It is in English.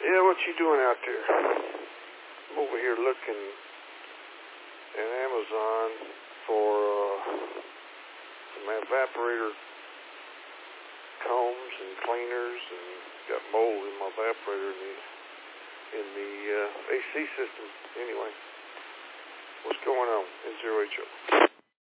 Yeah, what you doing out there? I'm over here looking at Amazon for some evaporator combs and cleaners, and got mold in my evaporator in the AC system. Anyway, what's going on? N0HO.